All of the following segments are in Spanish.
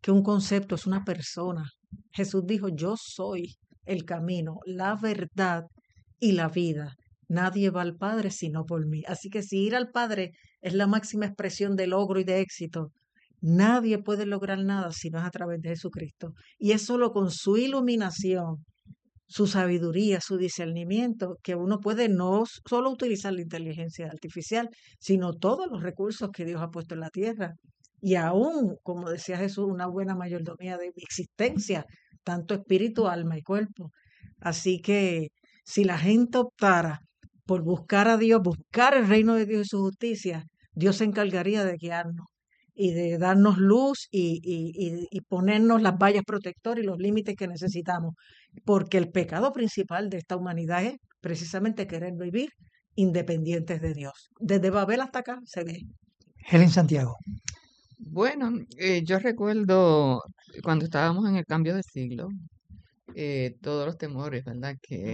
que un concepto es una persona. Jesús dijo, yo soy el camino, la verdad y la vida. Nadie va al Padre sino por mí. Así que si ir al Padre es la máxima expresión de logro y de éxito, nadie puede lograr nada si no es a través de Jesucristo. Y es solo con su iluminación, su sabiduría, su discernimiento, que uno puede no solo utilizar la inteligencia artificial, sino todos los recursos que Dios ha puesto en la tierra. Y aún, como decía Jesús, una buena mayordomía de mi existencia, tanto espíritu, alma y cuerpo. Así que si la gente optara por buscar a Dios, buscar el reino de Dios y su justicia, Dios se encargaría de guiarnos y de darnos luz y ponernos las vallas protectoras y los límites que necesitamos. Porque el pecado principal de esta humanidad es precisamente querer vivir independientes de Dios. Desde Babel hasta acá se ve. Helen Santiago. Bueno, yo recuerdo cuando estábamos en el cambio de siglo, todos los temores, ¿verdad?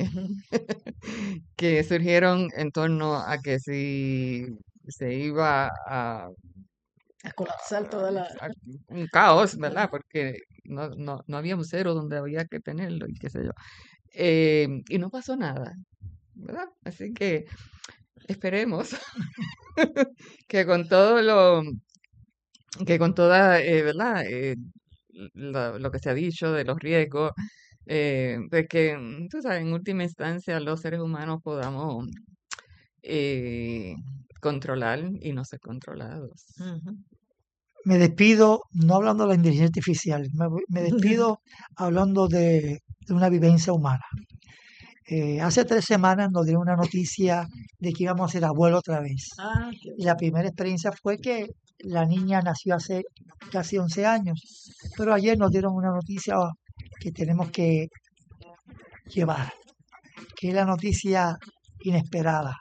Que surgieron en torno a que si se iba a colapsar toda un caos, ¿verdad? Porque no había un cero donde había que tenerlo y qué sé yo. Y no pasó nada, ¿verdad? Así que esperemos que con todo que con toda, ¿verdad? Lo que se ha dicho de los riesgos, de que, tú sabes, en última instancia los seres humanos podamos controlar y no ser controlados. Uh-huh. Me despido no hablando de la inteligencia artificial, me despido hablando de una vivencia humana. Hace 3 semanas nos dieron una noticia de que íbamos a ser abuelos otra vez. Y la primera experiencia fue que la niña nació hace casi 11 años, pero ayer nos dieron una noticia que tenemos que llevar, que es la noticia inesperada.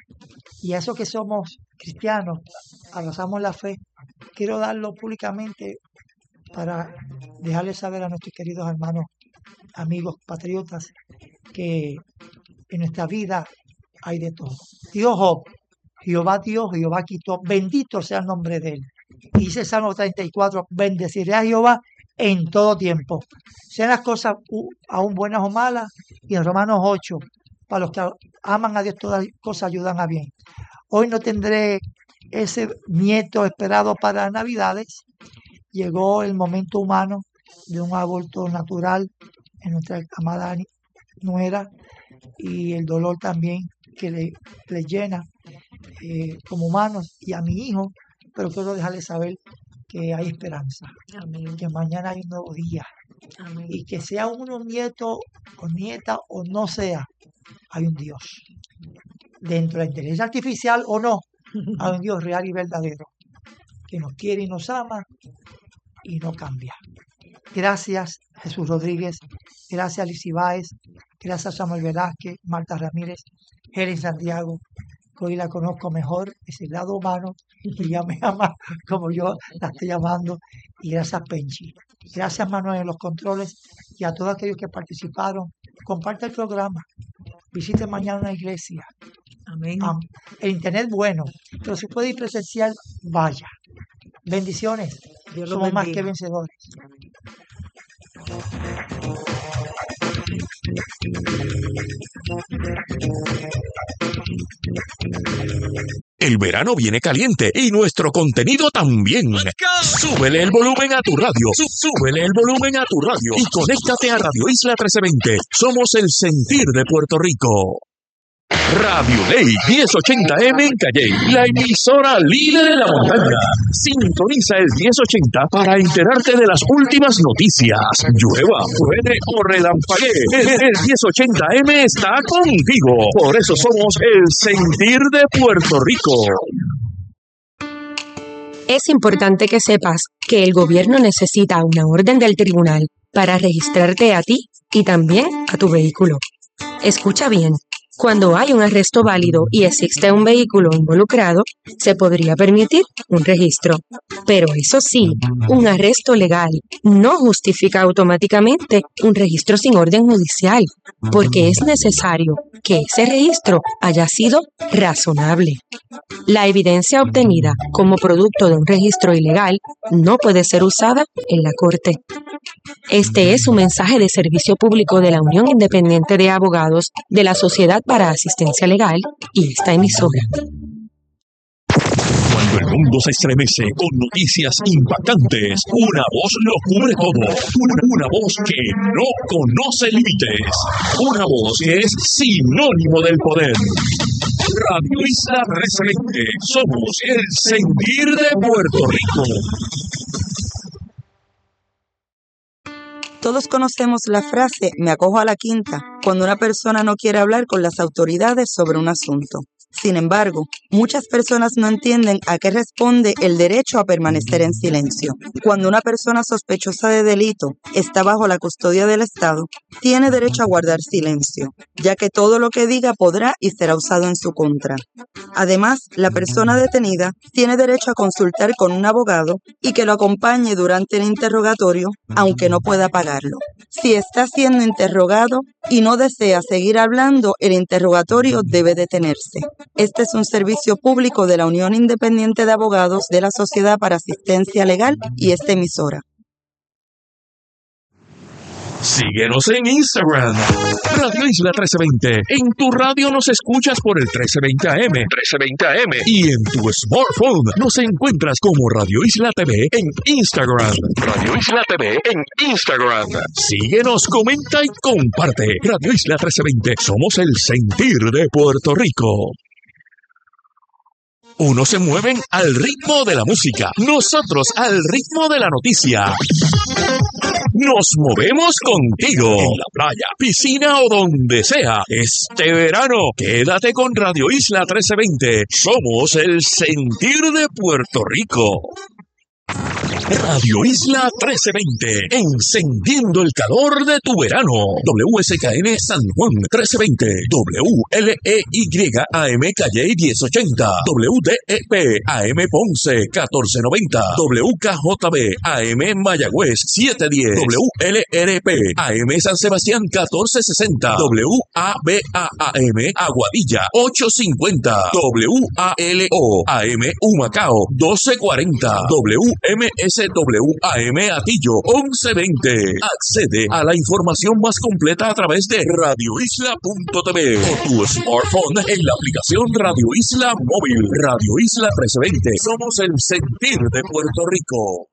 Y a eso que somos cristianos, abrazamos la fe, quiero darlo públicamente para dejarles saber a nuestros queridos hermanos, amigos, patriotas, que en nuestra vida hay de todo. Dios, Jehová Dios, Jehová quitó, bendito sea el nombre de él. Y dice el Salmo 34, bendeciré a Jehová en todo tiempo. Sean las cosas aún buenas o malas, y en Romanos 8, para los que aman a Dios todas las cosas ayudan a bien. Hoy no tendré ese nieto esperado para Navidades. Llegó el momento humano de un aborto natural en nuestra amada nuera, y el dolor también que le llena como humanos y a mi hijo, pero quiero dejarle saber que hay esperanza. Amén. Que mañana hay un nuevo día. Amén. Y que sea uno nieto o nieta o no sea, hay un Dios. Dentro de la inteligencia artificial o no, hay un Dios real y verdadero que nos quiere y nos ama y no cambia. Gracias, Jesús Rodríguez. Gracias, Lizy Báez. Gracias, Samuel Velázquez, Marta Ramírez, Helen Santiago, que hoy la conozco mejor, es el lado humano, que ella me ama como yo la estoy llamando. Y gracias, Penchi. Gracias, Manuel, en los controles, y a todos aquellos que participaron. Comparte el programa. Visite mañana una iglesia. Amén. El internet bueno, pero si puede ir presencial, vaya. Bendiciones. Dios Somos más que vencedores. El verano viene caliente y nuestro contenido también. Súbele el volumen a tu radio. Súbele el volumen a tu radio y conéctate a Radio Isla 1320. Somos el sentir de Puerto Rico. Radio Ley 1080M en Calley, la emisora líder de la montaña. Sintoniza el 1080 para enterarte de las últimas noticias. Llueva, truene o relampaguee, el 1080M está contigo. Por eso somos el sentir de Puerto Rico. Es importante que sepas que el gobierno necesita una orden del tribunal para registrarte a ti y también a tu vehículo. Escucha bien. Cuando hay un arresto válido y existe un vehículo involucrado, se podría permitir un registro. Pero eso sí, un arresto legal no justifica automáticamente un registro sin orden judicial, porque es necesario que ese registro haya sido razonable. La evidencia obtenida como producto de un registro ilegal no puede ser usada en la corte. Este es un mensaje de servicio público de la Unión Independiente de Abogados de la Sociedad para Asistencia Legal y esta emisora. Cuando el mundo se estremece con noticias impactantes, una voz lo cubre todo. Una voz que no conoce límites. Una voz que es sinónimo del poder. Radio Isla 1320. Somos el sentir de Puerto Rico. Todos conocemos la frase "me acojo a la quinta" cuando una persona no quiere hablar con las autoridades sobre un asunto. Sin embargo, muchas personas no entienden a qué responde el derecho a permanecer en silencio. Cuando una persona sospechosa de delito está bajo la custodia del Estado, tiene derecho a guardar silencio, ya que todo lo que diga podrá y será usado en su contra. Además, la persona detenida tiene derecho a consultar con un abogado y que lo acompañe durante el interrogatorio, aunque no pueda pagarlo. Si está siendo interrogado y no desea seguir hablando, el interrogatorio debe detenerse. Este es un servicio público de la Unión Independiente de Abogados de la Sociedad para Asistencia Legal y esta emisora. Síguenos en Instagram, Radio Isla 1320. En tu radio nos escuchas por el 1320 AM, y en tu smartphone nos encuentras como Radio Isla TV en Instagram. Radio Isla TV en Instagram. Síguenos, comenta y comparte. Radio Isla 1320. Somos el sentir de Puerto Rico. Unos se mueven al ritmo de la música, nosotros al ritmo de la noticia. Nos movemos contigo en la playa, piscina o donde sea. Este verano, quédate con Radio Isla 1320. Somos el sentir de Puerto Rico. Radio Isla 1320, encendiendo el calor de tu verano. WSKN San Juan 1320, WLEY AM Calle 1080, WDEP AM Ponce 1490, WKJB AM Mayagüez 710, WLRP AM San Sebastián 1460, WABA-AM Aguadilla 850, WALO AM Humacao 1240, MSWAM Atillo 1120. Accede a la información más completa a través de radioisla.tv o tu smartphone en la aplicación Radio Isla Móvil. Radio Isla 1320. Somos el sentir de Puerto Rico.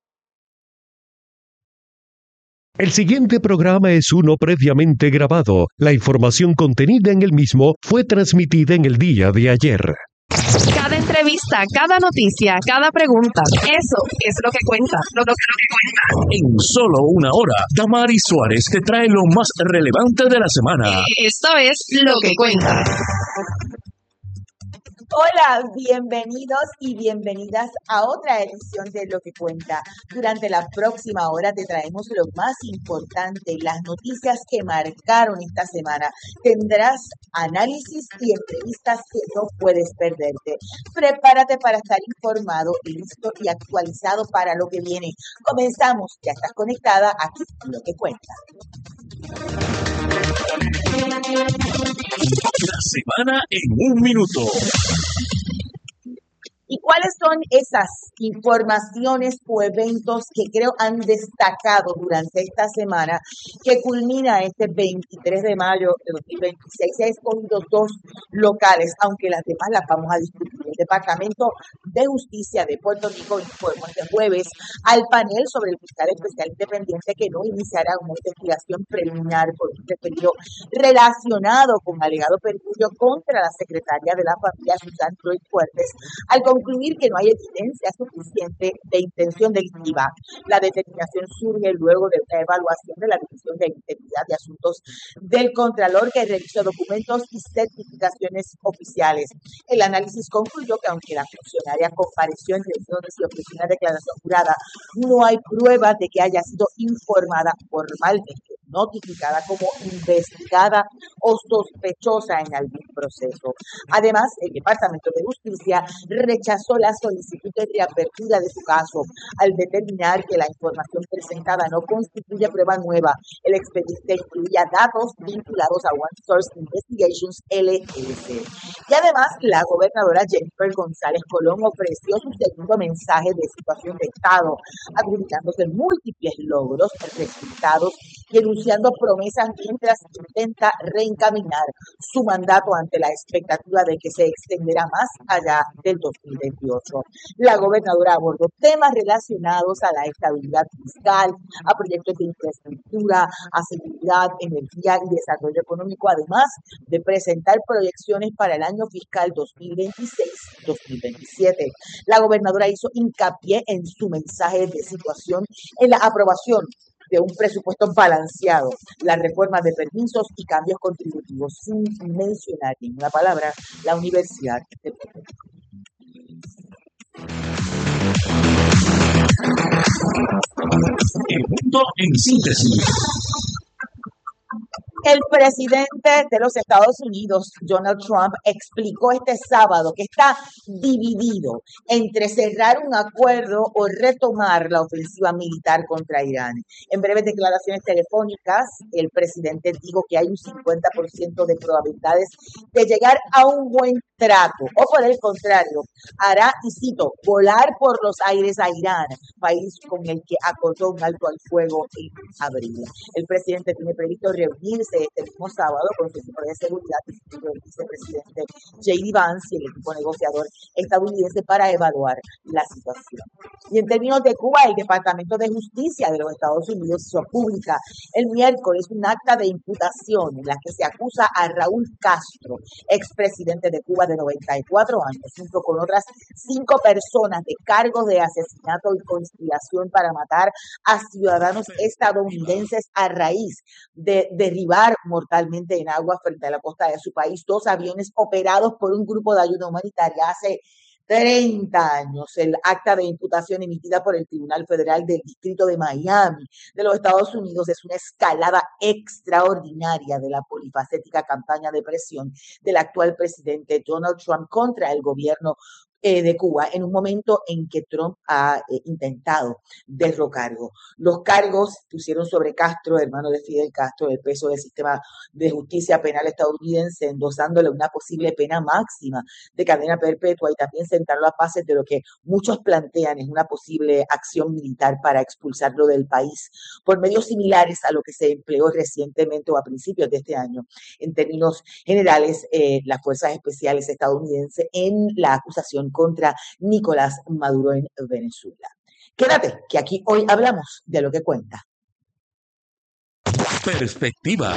El siguiente programa es uno previamente grabado. La información contenida en el mismo fue transmitida en el día de ayer. Cada entrevista, cada noticia, cada pregunta, eso es lo que cuenta. Lo que cuenta. En solo una hora, Damaris Suárez te trae lo más relevante de la semana. Esto es Lo que cuenta. Hola, bienvenidos y bienvenidas a otra edición de Lo que Cuenta. Durante la próxima hora te traemos lo más importante, las noticias que marcaron esta semana. Tendrás análisis y entrevistas que no puedes perderte. Prepárate para estar informado, listo y actualizado para lo que viene. Comenzamos, ya estás conectada aquí en Lo que Cuenta. La semana en un minuto. ¿Y cuáles son esas informaciones o eventos que creo han destacado durante esta semana que culmina este 23 de mayo de 2026? Se han escogido dos locales, aunque las demás las vamos a discutir. El Departamento de Justicia de Puerto Rico informó este jueves al panel sobre el fiscal especial independiente que no iniciará una investigación preliminar por un referido relacionado con alegado perjuicio contra la secretaria de la familia, Susan Floyd Fuertes, al concluir que no hay evidencia suficiente de intención delictiva. La determinación surge luego de una evaluación de la División de Integridad de Asuntos del Contralor que realizó documentos y certificaciones oficiales. El análisis concluyó que aunque la funcionaria compareció en reuniones y ofreció una declaración jurada, no hay pruebas de que haya sido informada formalmente notificada como investigada o sospechosa en algún proceso. Además, el Departamento de Justicia rechazó la solicitud de reapertura de su caso al determinar que la información presentada no constituye prueba nueva. El expediente incluía datos vinculados a One Source Investigations LLC. Y además, la gobernadora Jennifer González Colón ofreció su segundo mensaje de situación de Estado, adjudicándose múltiples logros, resultados y enunciando promesas mientras intenta reencaminar su mandato ante la expectativa de que se extenderá más allá del 2028. La gobernadora abordó temas relacionados a la estabilidad fiscal, a proyectos de infraestructura, a seguridad, energía y desarrollo económico, además de presentar proyecciones para el año fiscal 2026-2027. La gobernadora hizo hincapié en su mensaje de situación en la aprobación de un presupuesto balanceado, la reforma de permisos y cambios contributivos, sin mencionar en una palabra la Universidad de Puerto Rico. El mundo en síntesis. El presidente de los Estados Unidos, Donald Trump, explicó este sábado que está dividido entre cerrar un acuerdo o retomar la ofensiva militar contra Irán. En breves declaraciones telefónicas, el presidente dijo que hay un 50% de probabilidades de llegar a un buen trato, o por el contrario, hará, y cito, volar por los aires a Irán, país con el que acordó un alto al fuego en abril. El presidente tiene previsto reunirse este mismo sábado con su equipo de seguridad y el vicepresidente J.D. Vance y el equipo negociador estadounidense para evaluar la situación. Y en términos de Cuba, el Departamento de Justicia de los Estados Unidos hizo pública el miércoles un acta de imputación en la que se acusa a Raúl Castro, expresidente de Cuba de 94 años, junto con otras 5 personas de cargos de asesinato y conspiración para matar a ciudadanos estadounidenses a raíz de derribar mortalmente en agua frente a la costa de su país 2 aviones operados por un grupo de ayuda humanitaria hace 30 años. El acta de imputación emitida por el Tribunal Federal del Distrito de Miami de los Estados Unidos es una escalada extraordinaria de la polifacética campaña de presión del actual presidente Donald Trump contra el gobierno de Cuba en un momento en que Trump ha intentado derrocarlo. Los cargos pusieron sobre Castro, hermano de Fidel Castro, el peso del sistema de justicia penal estadounidense, endosándole una posible pena máxima de cadena perpetua y también sentarlo a bases de lo que muchos plantean es una posible acción militar para expulsarlo del país por medios similares a lo que se empleó recientemente o a principios de este año. En términos generales, las fuerzas especiales estadounidenses en la acusación contra Nicolás Maduro en Venezuela. Quédate, que aquí hoy hablamos de lo que cuenta. Perspectivas.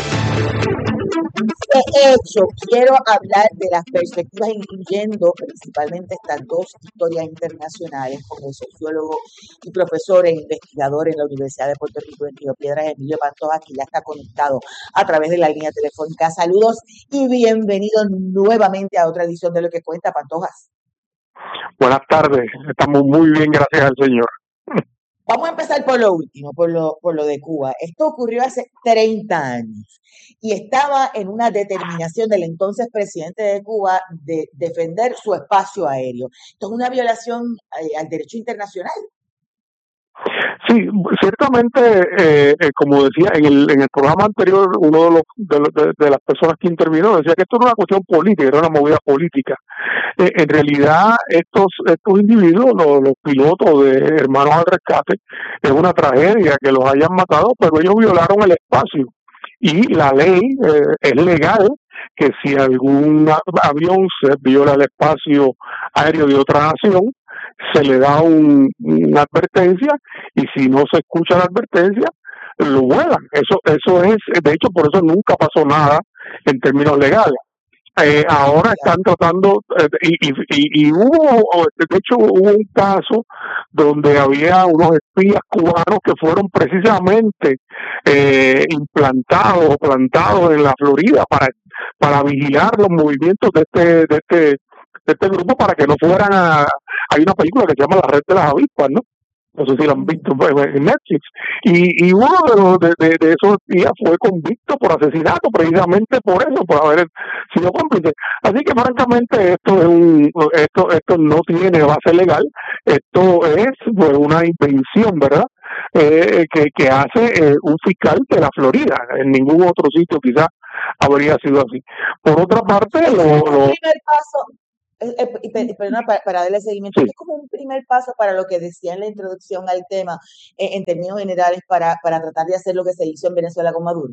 De hecho, quiero hablar de las perspectivas, incluyendo principalmente estas 2 historias internacionales, con el sociólogo y profesor e investigador en la Universidad de Puerto Rico en Río Piedras, Emilio Pantoja, que ya está conectado a través de la línea telefónica. Saludos y bienvenidos nuevamente a otra edición de Lo que Cuenta, Pantojas. Buenas tardes, estamos muy bien, gracias al Señor. Vamos a empezar por lo último, por lo de Cuba. Esto ocurrió hace 30 años y estaba en una determinación del entonces presidente de Cuba de defender su espacio aéreo. Esto es una violación al derecho internacional. Sí, ciertamente, como decía en el programa anterior, uno de las personas que intervino decía que esto no era una cuestión política, era una movida política. En realidad, estos individuos, los pilotos de Hermanos al Rescate, es una tragedia que los hayan matado, pero ellos violaron el espacio. Y la ley es legal que si algún avión se viola el espacio aéreo de otra nación, se le da una advertencia, y si no se escucha la advertencia, lo vuelan. Eso es, de hecho, por eso nunca pasó nada en términos legales. Ahora están tratando, y hubo, de hecho, hubo un caso donde había unos espías cubanos que fueron precisamente implantados o plantados en la Florida para vigilar los movimientos de este grupo, para que no fueran hay una película que se llama La Red de las Avispas, ¿no? no sé si lo han visto en Netflix, y uno de esos días fue convicto por asesinato, precisamente por eso, por haber sido cómplice. Así que francamente esto no tiene base legal, esto es pues una invención, ¿verdad? Que hace un fiscal de la Florida. En ningún otro sitio quizás habría sido así. Por otra parte, el primer paso, perdona, para darle seguimiento, sí. es como un primer paso para lo que decía en la introducción al tema, en términos generales, para tratar de hacer lo que se hizo en Venezuela con Maduro.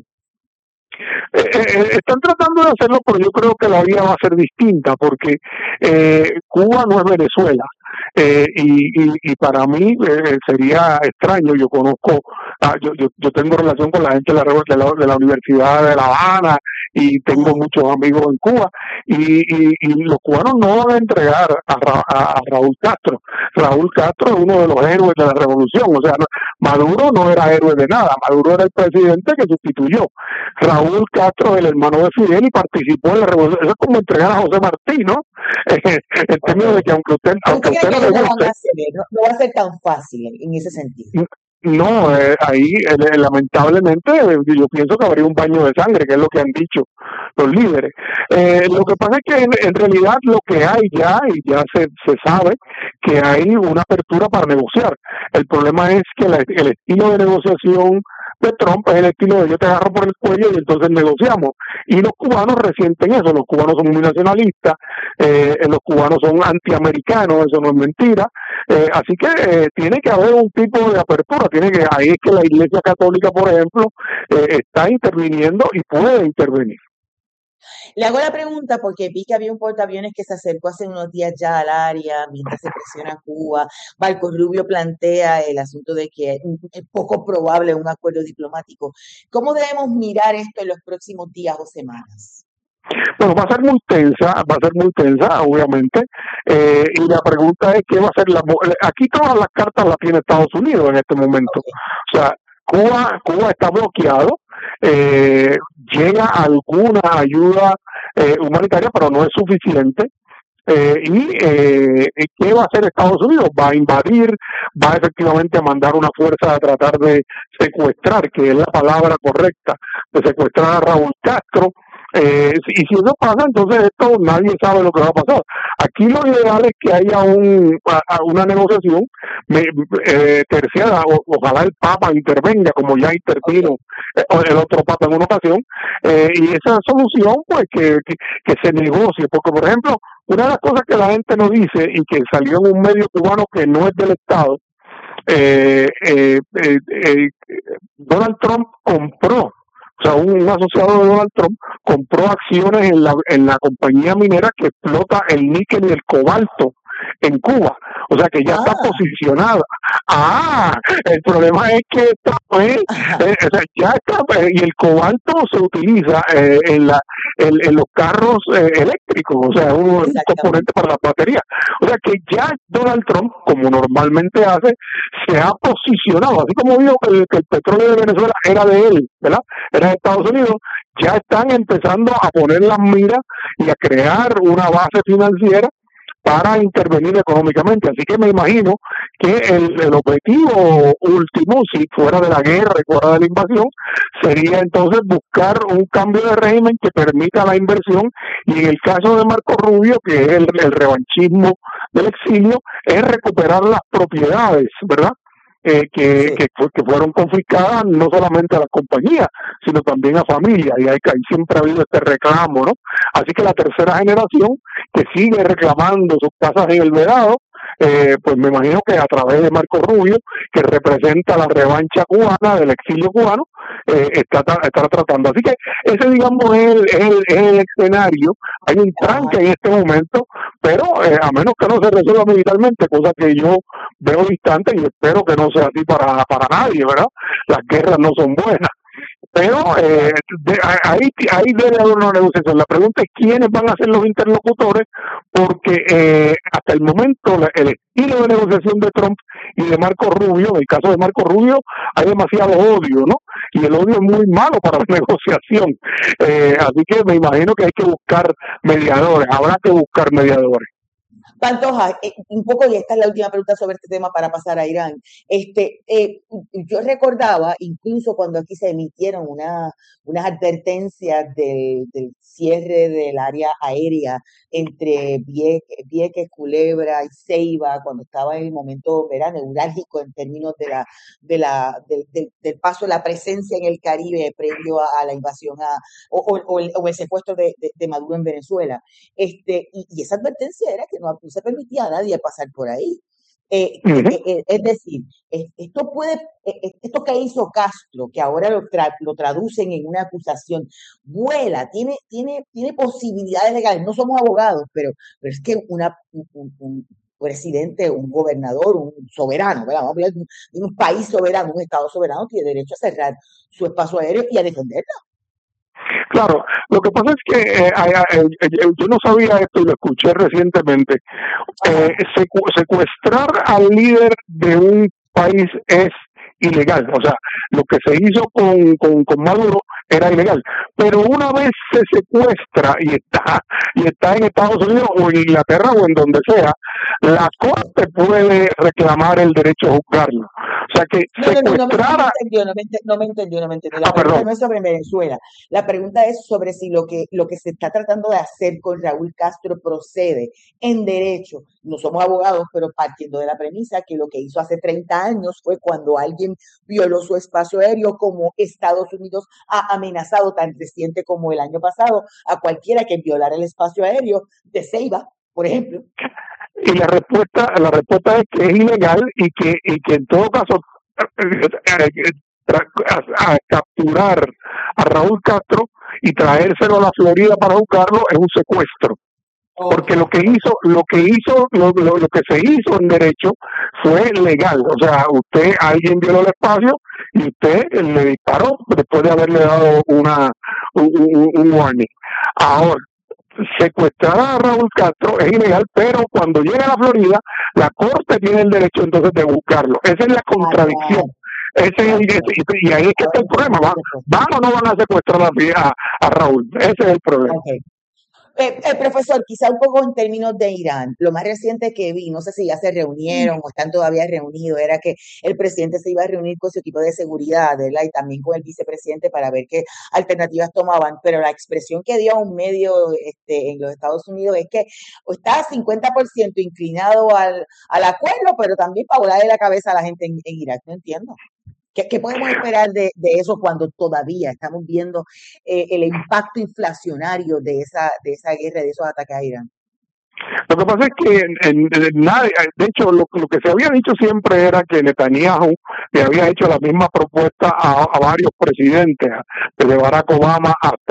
Están tratando de hacerlo, pero yo creo que la vía va a ser distinta, porque Cuba no es Venezuela. Y para mí sería extraño. Yo conozco, yo tengo relación con la gente de la Universidad de La Habana y tengo muchos amigos en Cuba, y los cubanos no van a entregar a Raúl Castro. Raúl Castro es uno de los héroes de la revolución. O sea, Maduro no era héroe de nada, Maduro era el presidente que sustituyó. Raúl Castro es el hermano de Fidel y participó en la revolución. Eso es como entregar a José Martí, ¿no? En términos de que aunque usted no le guste, no va a ser tan fácil en ese sentido. No, ahí lamentablemente yo pienso que habría un baño de sangre, que es lo que han dicho los líderes. Lo que pasa es que en realidad lo que hay ya, y ya se sabe, que hay una apertura para negociar. El problema es que el estilo de negociación de Trump es el estilo de yo te agarro por el cuello y entonces negociamos. Y los cubanos resienten eso. Los cubanos son muy nacionalistas, los cubanos son antiamericanos, eso no es mentira. Así que tiene que haber un tipo de apertura. Ahí es que la Iglesia Católica, por ejemplo, está interviniendo y puede intervenir. Le hago la pregunta porque vi que había un portaaviones que se acercó hace unos días ya al área mientras se presiona Cuba. Marco Rubio plantea el asunto de que es poco probable un acuerdo diplomático. ¿Cómo debemos mirar esto en los próximos días o semanas? Bueno, va a ser muy tensa, obviamente, y la pregunta es qué va a ser aquí todas las cartas las tiene Estados Unidos en este momento. O sea, Cuba está bloqueado, llega alguna ayuda humanitaria, pero no es suficiente. ¿Qué va a hacer Estados Unidos? Va a invadir, va efectivamente a mandar una fuerza a tratar de secuestrar, que es la palabra correcta, de secuestrar a Raúl Castro. Y si eso pasa, entonces esto nadie sabe lo que va a pasar. Aquí lo ideal es que haya una negociación terciada. Ojalá el Papa intervenga, como ya intervino el otro Papa en una ocasión, y esa solución pues que se negocie, porque por ejemplo una de las cosas que la gente no dice y que salió en un medio cubano que no es del Estado, Donald Trump compró, o sea, un asociado de Donald Trump compró acciones en la compañía minera que explota el níquel y el cobalto en Cuba. O sea que ya está posicionada. El problema es que ya está, y el cobalto se utiliza en los carros eléctricos, o sea, un componente para las baterías. O sea que ya Donald Trump, como normalmente hace, se ha posicionado, así como dijo que el petróleo de Venezuela era de él, ¿verdad? Era de Estados Unidos. Ya están empezando a poner las miras y a crear una base financiera para intervenir económicamente. Así que me imagino que el objetivo último, si fuera de la guerra y fuera de la invasión, sería entonces buscar un cambio de régimen que permita la inversión, y en el caso de Marco Rubio, que es el revanchismo del exilio, es recuperar las propiedades, ¿verdad? Que fueron confiscadas no solamente a las compañías, sino también a familias, y ahí siempre ha habido este reclamo, ¿no? Así que la tercera generación que sigue reclamando sus casas en el Vedado, pues me imagino que a través de Marco Rubio, que representa la revancha cubana del exilio cubano, está tratando. Así que ese, digamos, es el escenario. Hay un tranque en este momento, pero a menos que no se resuelva militarmente, cosa que yo veo distante y espero que no sea así para nadie, ¿verdad? Las guerras no son buenas. Pero ahí debe haber una negociación. La pregunta es quiénes van a ser los interlocutores, porque hasta el momento el estilo de negociación de Trump y de Marco Rubio, en el caso de Marco Rubio, hay demasiado odio, ¿no? Y el odio es muy malo para la negociación. Así que me imagino que hay que buscar mediadores, habrá que buscar mediadores. Pantoja, un poco, y esta es la última pregunta sobre este tema para pasar a Irán. Yo recordaba, incluso cuando aquí se emitieron unas advertencias del cierre del área aérea entre Vieques, Culebra y Ceiba, cuando estaba en el momento neurálgico en términos del paso de la presencia en el Caribe previo a la invasión o el secuestro de Maduro en Venezuela. Y esa advertencia era que no se permitía a nadie pasar por ahí. Es decir, esto que hizo Castro, que ahora lo traducen en una acusación, vuela, tiene posibilidades legales. No somos abogados, pero es que un presidente, un gobernador, un soberano, ¿verdad? Vamos a hablar de un país soberano, un estado soberano, tiene derecho a cerrar su espacio aéreo y a defenderlo. Claro, lo que pasa es que yo no sabía esto y lo escuché recientemente. Secuestrar al líder de un país es ilegal, o sea, lo que se hizo con Maduro era ilegal, pero una vez se secuestra y está en Estados Unidos o en Inglaterra o en donde sea, la corte puede reclamar el derecho a juzgarlo. O sea que secuestrar no me entendió. La pregunta perdón. no es sobre Venezuela. La pregunta es sobre si lo que se está tratando de hacer con Raúl Castro procede en derecho. No somos abogados, pero partiendo de la premisa que lo que hizo hace 30 años fue cuando alguien violó su espacio aéreo, como Estados Unidos ha amenazado tan reciente como el año pasado a cualquiera que violara el espacio aéreo de Ceiba, por ejemplo. Y la respuesta es que es ilegal y que en todo caso capturar a Raúl Castro y traérselo a la Florida para juzgarlo es un secuestro. Porque lo que se hizo en derecho fue legal. O sea, alguien violó el espacio y usted le disparó después de haberle dado un warning. Ahora, secuestrar a Raúl Castro es ilegal, pero cuando llega a la Florida, la corte tiene el derecho entonces de buscarlo. Esa es la contradicción. Y ahí es que está el problema. ¿Van o no van a secuestrar a Raúl? Ese es el problema. Okay. Profesor, quizá un poco en términos de Irán, lo más reciente que vi, no sé si ya se reunieron o están todavía reunidos, era que el presidente se iba a reunir con su equipo de seguridad, ¿verdad? Y también con el vicepresidente para ver qué alternativas tomaban, pero la expresión que dio a un medio en los Estados Unidos es que está 50% inclinado al acuerdo, pero también para volarle la cabeza a la gente en Irak. No entiendo. ¿Qué podemos esperar de eso cuando todavía estamos viendo el impacto inflacionario de esa guerra, de esos ataques a Irán? Lo que pasa es que de hecho, lo que se había dicho siempre era que Netanyahu le había hecho la misma propuesta a varios presidentes, desde Barack Obama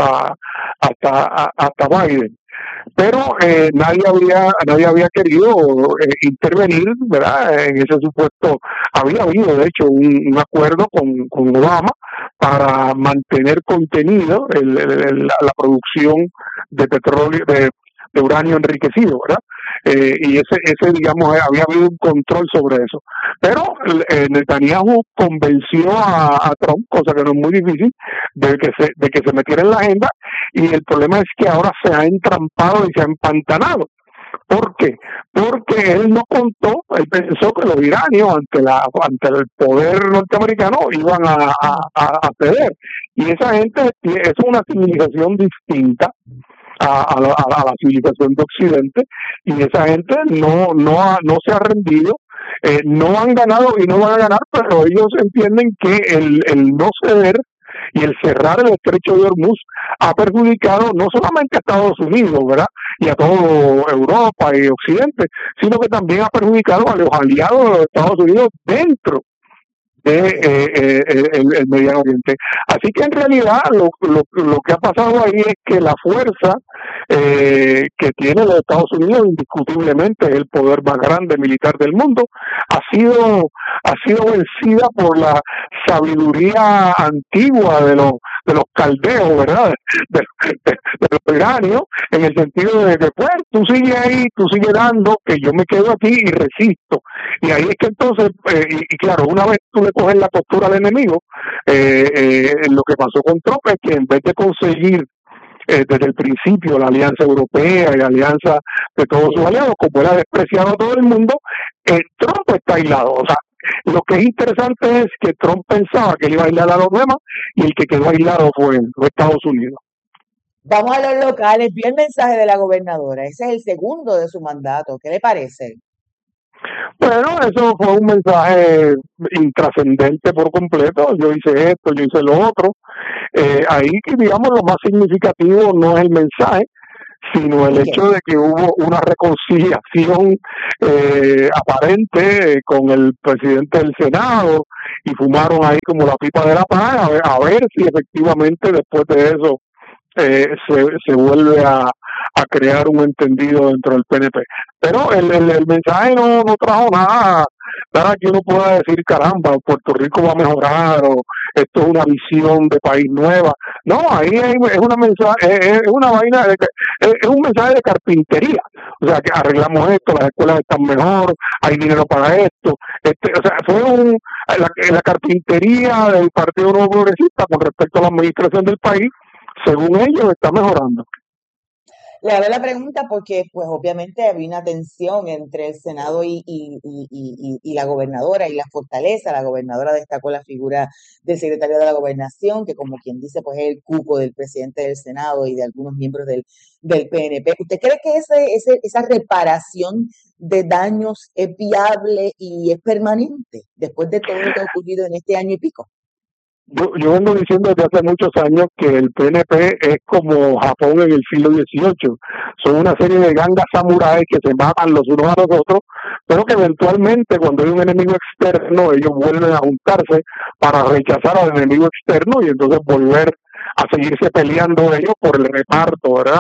hasta Biden. Pero nadie había querido intervenir, ¿verdad? En ese supuesto había habido, de hecho, un acuerdo con Obama para mantener contenido la producción de petróleo, de uranio enriquecido, ¿verdad? Y ese digamos había habido un control sobre eso, pero Netanyahu convenció a Trump, cosa que no es muy difícil, de que se metiera en la agenda, y el problema es que ahora se ha entrampado y se ha empantanado. ¿Por qué? Porque él no contó, él pensó que los iranios ante el poder norteamericano iban a ceder, y esa gente es una civilización distinta a la civilización de Occidente, y esa gente no se ha rendido, no han ganado y no van a ganar, pero ellos entienden que el no ceder y el cerrar el estrecho de Hormuz ha perjudicado no solamente a Estados Unidos, ¿verdad?, y a toda Europa y Occidente, sino que también ha perjudicado a los aliados de los Estados Unidos dentro el Medio Oriente. Así que en realidad lo que ha pasado ahí es que la fuerza que tiene los Estados Unidos, indiscutiblemente es el poder más grande militar del mundo, ha sido vencida por la sabiduría antigua de los caldeos, ¿verdad?, de los iranios, en el sentido de que pues tú sigues ahí, tú sigues dando, que yo me quedo aquí y resisto. Y ahí es que entonces, y claro, una vez tú le coges la postura al enemigo, lo que pasó con Trump es que en vez de conseguir desde el principio la Alianza Europea y la alianza de todos sus aliados, como él ha despreciado a todo el mundo, Trump está aislado. O sea, lo que es interesante es que Trump pensaba que él iba a aislar a los demás y el que quedó aislado fue Estados Unidos. Vamos a los locales. Vi el mensaje de la gobernadora. Ese es el segundo de su mandato. ¿Qué le parece? Bueno, eso fue un mensaje intrascendente por completo. Yo hice esto, yo hice lo otro. Ahí, digamos, lo más significativo no es el mensaje, sino el hecho de que hubo una reconciliación aparente con el presidente del Senado y fumaron ahí como la pipa de la paz a ver si efectivamente después de eso se vuelve a crear un entendido dentro del PNP. Pero el mensaje no trajo nada que uno pueda decir, caramba, Puerto Rico va a mejorar o esto es una visión de país nueva. No, ahí es una vaina es un mensaje de carpintería. O sea, que arreglamos esto, las escuelas están mejor, hay dinero para esto. O sea, fue la carpintería del Partido Nuevo Progresista con respecto a la administración del país. Según ellos, está mejorando. Le hago la pregunta porque, pues, obviamente había una tensión entre el Senado y la gobernadora y la fortaleza. La gobernadora destacó la figura del secretario de la Gobernación, que, como quien dice, pues es el cuco del presidente del Senado y de algunos miembros del PNP. ¿Usted cree que esa reparación de daños es viable y es permanente después de todo lo que ha ocurrido en este año y pico? Yo vengo diciendo desde hace muchos años que el PNP es como Japón en el siglo XVIII. Son una serie de gangas samuráis que se matan los unos a los otros, pero que eventualmente cuando hay un enemigo externo, ellos vuelven a juntarse para rechazar al enemigo externo y entonces volver a seguirse peleando ellos por el reparto, ¿verdad?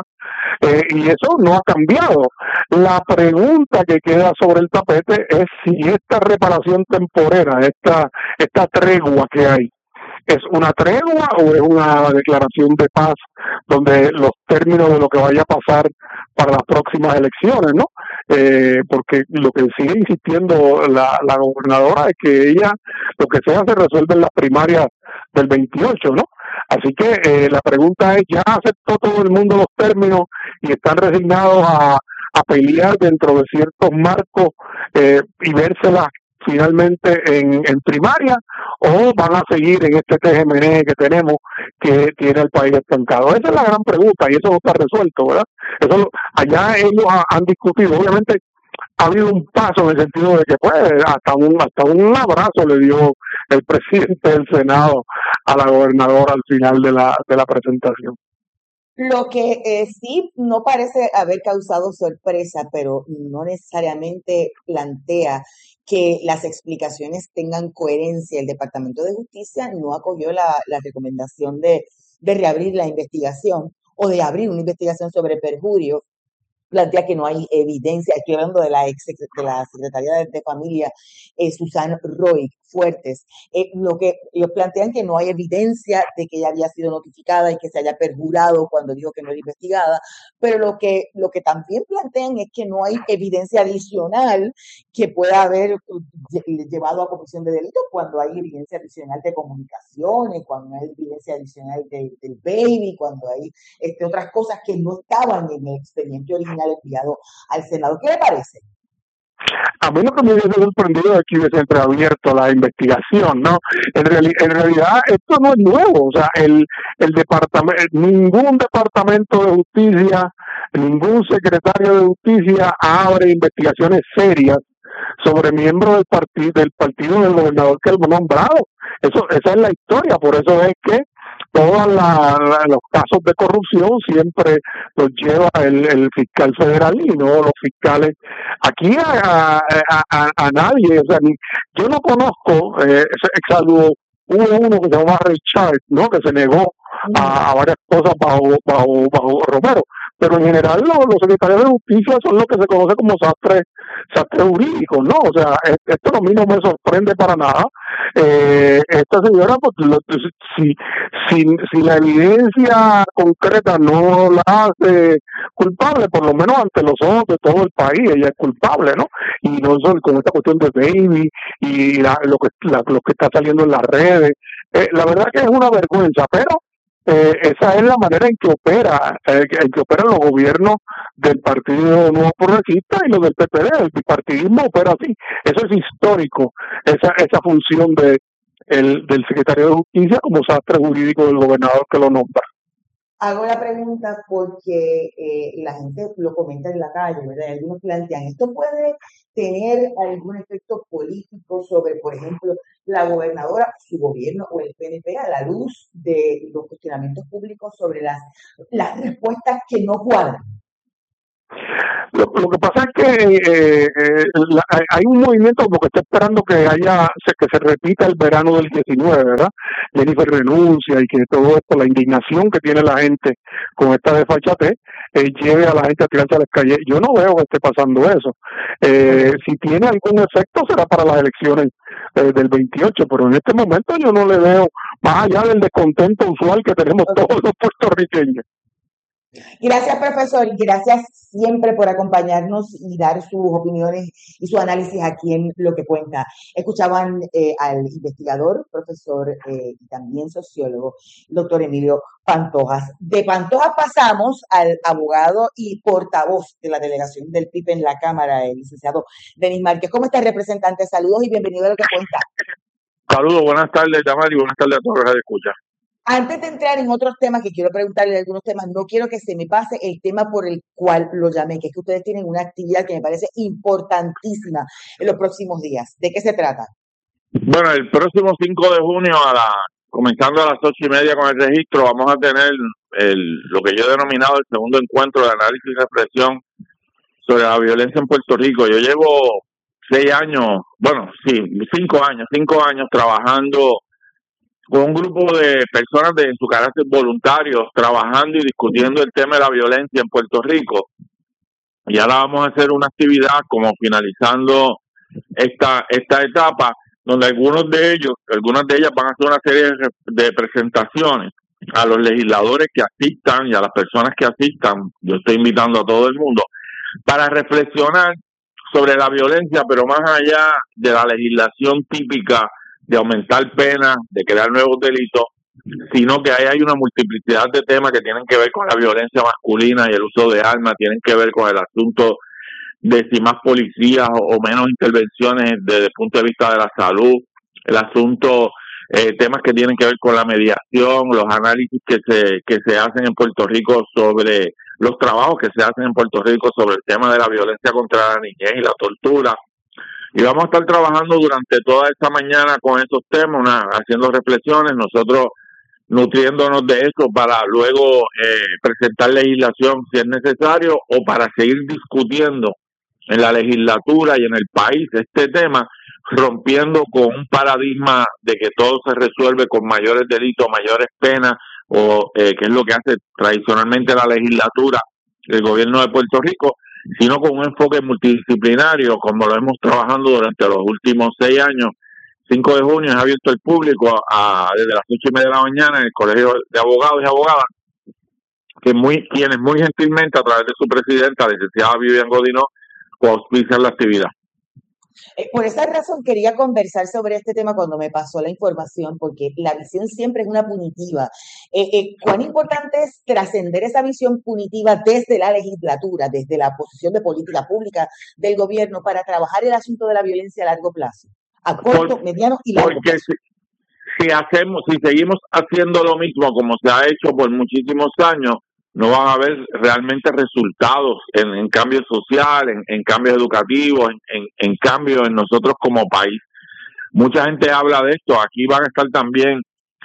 Y eso no ha cambiado. La pregunta que queda sobre el tapete es si esta reparación temporera, esta tregua que hay, ¿es una tregua o es una declaración de paz donde los términos de lo que vaya a pasar para las próximas elecciones, ¿no? Porque lo que sigue insistiendo la gobernadora es que ella, lo que sea, se resuelve en las primarias del 28, ¿no? Así que la pregunta es, ¿ya aceptó todo el mundo los términos y están resignados a pelear dentro de ciertos marcos y vérselas finalmente en primaria, o van a seguir en este TGMN que tenemos que tiene el país estancado? Esa es la gran pregunta y eso no está resuelto, ¿verdad? Allá ellos han discutido. Obviamente ha habido un paso en el sentido de que pues hasta un abrazo le dio el presidente del Senado a la gobernadora al final de la presentación. Lo que sí no parece haber causado sorpresa, pero no necesariamente plantea que las explicaciones tengan coherencia. El Departamento de Justicia no acogió la recomendación de reabrir la investigación o de abrir una investigación sobre perjurio. Plantea que no hay evidencia. Estoy hablando de la secretaria de Familia, Susan Roy Fuertes. Lo que ellos plantean que no hay evidencia de que ella había sido notificada y que se haya perjurado cuando dijo que no era investigada, pero lo que también plantean es que no hay evidencia adicional que pueda haber llevado a comisión de delito cuando hay evidencia adicional de comunicaciones, cuando hay evidencia adicional del baby, cuando hay otras cosas que no estaban en el expediente original enviado al Senado. ¿Qué le parece? A mí lo que me hubiese sorprendido es que hubiese entreabierto la investigación, ¿no? En realidad esto no es nuevo. O sea, ningún departamento de justicia, ningún secretario de justicia abre investigaciones serias sobre miembros del partido del gobernador que lo ha nombrado. Esa es la historia. Por eso es que todos los casos de corrupción siempre los lleva el fiscal federal y no los fiscales. Aquí a nadie, o sea, yo no conozco, salvo hubo uno que se llama Richard, ¿no? Que se negó a varias cosas bajo Romero, pero en general los secretarios de justicia son lo que se conoce como sastres jurídicos, ¿no? O sea, esto a mí no me sorprende para nada. Esta señora, pues, si la evidencia concreta no la hace culpable, por lo menos ante los ojos de todo el país, ella es culpable, ¿no? Y no solo con esta cuestión de baby y lo que está saliendo en las redes. La verdad que es una vergüenza, pero esa es la manera en que operan los gobiernos del Partido Nuevo Progresista y los del PPD. El bipartidismo opera así. Eso es histórico, esa función del secretario de Justicia como sastre jurídico del gobernador que lo nombra. Hago la pregunta porque la gente lo comenta en la calle, ¿verdad? Algunos plantean, ¿esto puede tener algún efecto político sobre, por ejemplo, la gobernadora, su gobierno o el PNP a la luz de los cuestionamientos públicos sobre las respuestas que no cuadran? Lo que pasa es que hay un movimiento como que está esperando que se repita el verano del 19, ¿verdad? Jennifer renuncia y que todo esto, la indignación que tiene la gente con esta desfachatez, lleve a la gente a tirarse a las calles. Yo no veo que esté pasando eso. Si tiene algún efecto será para las elecciones del 28, pero en este momento yo no le veo, más allá del descontento usual que tenemos todos los puertorriqueños. Gracias, profesor. Gracias siempre por acompañarnos y dar sus opiniones y su análisis aquí en Lo que Cuenta. Escuchaban al investigador, profesor y también sociólogo, doctor Emilio Pantojas. De Pantojas pasamos al abogado y portavoz de la delegación del PIB en la Cámara, el licenciado Denis Márquez. ¿Cómo está, representante? Saludos y bienvenido a Lo que Cuenta. Saludos, buenas tardes, Damari, buenas tardes a todos los que escuchan. Antes de entrar en otros temas, que quiero preguntarle de algunos temas, no quiero que se me pase el tema por el cual lo llamé, que es que ustedes tienen una actividad que me parece importantísima en los próximos días. ¿De qué se trata? Bueno, el próximo 5 de junio, comenzando a las 8:30 con el registro, vamos a tener lo que yo he denominado el segundo encuentro de análisis y reflexión sobre la violencia en Puerto Rico. Yo llevo 5 años trabajando con un grupo de personas en su carácter voluntarios, trabajando y discutiendo el tema de la violencia en Puerto Rico. Y ahora vamos a hacer una actividad como finalizando esta etapa, donde algunas de ellas van a hacer una serie de presentaciones a los legisladores que asistan y a las personas que asistan. Yo estoy invitando a todo el mundo para reflexionar sobre la violencia, pero más allá de la legislación típica de aumentar penas, de crear nuevos delitos, sino que hay una multiplicidad de temas que tienen que ver con la violencia masculina y el uso de armas, tienen que ver con el asunto de si más policías o menos intervenciones desde el punto de vista de la salud, el asunto, temas que tienen que ver con la mediación, los análisis que se hacen en Puerto Rico sobre los trabajos que se hacen en Puerto Rico sobre el tema de la violencia contra la niñez y la tortura. Y vamos a estar trabajando durante toda esta mañana con esos temas, haciendo reflexiones, nosotros nutriéndonos de eso para luego presentar legislación si es necesario o para seguir discutiendo en la legislatura y en el país este tema, rompiendo con un paradigma de que todo se resuelve con mayores delitos, mayores penas, o que es lo que hace tradicionalmente la legislatura, el gobierno de Puerto Rico, sino con un enfoque multidisciplinario, como lo hemos trabajando durante los últimos 6 años. 5 de junio es abierto al público desde las 8:30 de la mañana en el Colegio de Abogados y Abogadas, quienes muy gentilmente a través de su presidenta, la licenciada Vivian Godinó, auspician la actividad. Por esa razón quería conversar sobre este tema cuando me pasó la información, porque la visión siempre es una punitiva. ¿Cuán importante es trascender esa visión punitiva desde la legislatura, desde la posición de política pública del gobierno para trabajar el asunto de la violencia a largo plazo? A corto, mediano y largo plazo. Porque si seguimos haciendo lo mismo como se ha hecho por muchísimos años, no van a haber realmente resultados en cambio social, en cambios educativos, en cambios en nosotros como país. Mucha gente habla de esto. Aquí van a estar también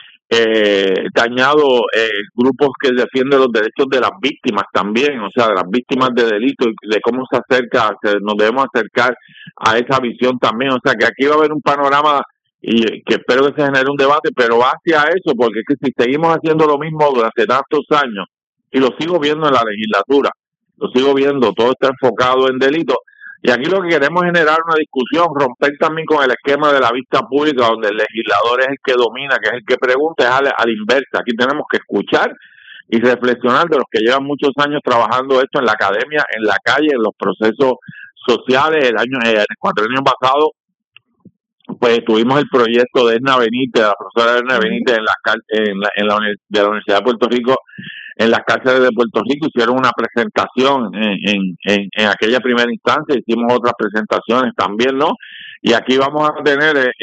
dañados grupos que defienden los derechos de las víctimas también, o sea, de las víctimas de delitos y de cómo nos debemos acercar a esa visión también. O sea, que aquí va a haber un panorama y que espero que se genere un debate, pero va hacia eso, porque es que si seguimos haciendo lo mismo durante tantos años, y lo sigo viendo en la legislatura, lo sigo viendo, todo está enfocado en delitos, y aquí lo que queremos es generar una discusión, romper también con el esquema de la vista pública, donde el legislador es el que domina, que es el que pregunta, es a la inversa. Aquí tenemos que escuchar y reflexionar de los que llevan muchos años trabajando esto en la academia, en la calle, en los procesos sociales. El cuatrienio pasado pues tuvimos el proyecto de Edna Benítez, la profesora Edna Benítez de la Universidad de Puerto Rico, en las cárceles de Puerto Rico. Hicieron una presentación en aquella primera instancia, hicimos otras presentaciones también, ¿no? Y aquí vamos a tener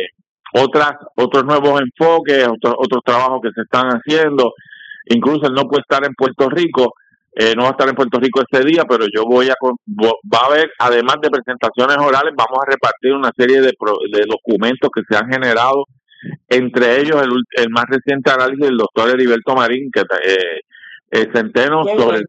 otros nuevos enfoques, otros trabajos que se están haciendo. Incluso él no puede estar en Puerto Rico, no va a estar en Puerto Rico ese día, pero yo va a haber, además de presentaciones orales, vamos a repartir una serie de documentos que se han generado, entre ellos el más reciente análisis del doctor Heriberto Marín, que Centeno,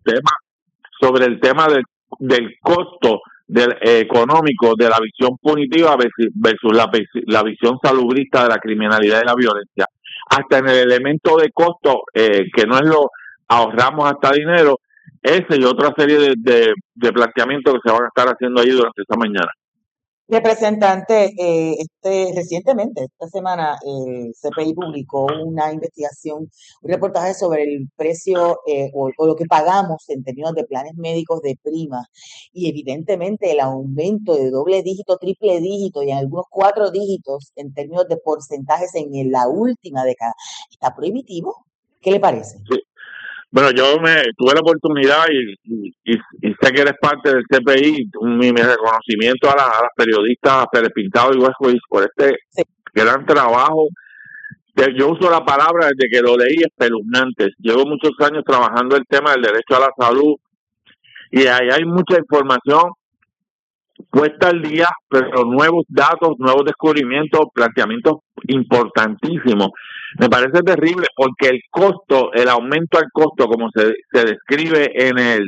sobre el tema del costo económico de la visión punitiva versus la visión salubrista de la criminalidad y la violencia. Hasta en el elemento de costo, que no es lo ahorramos hasta dinero, ese y otra serie de planteamientos que se van a estar haciendo ahí durante esta mañana. Representante, recientemente, esta semana, el CPI publicó una investigación, un reportaje sobre el precio o lo que pagamos en términos de planes médicos de prima, y evidentemente el aumento de doble dígito, triple dígito y en algunos 4 dígitos en términos de porcentajes en la última década. ¿Está prohibitivo? ¿Qué le parece? Sí. Bueno, yo tuve la oportunidad y sé que eres parte del CPI, mi reconocimiento a las periodistas Pérez Pintado y Westwich por este gran trabajo. Yo uso la palabra desde que lo leí, espeluznante. Llevo muchos años trabajando el tema del derecho a la salud y ahí hay mucha información puesta al día, pero nuevos datos, nuevos descubrimientos, planteamientos importantísimos. Me parece terrible porque el aumento al costo, como se describe en el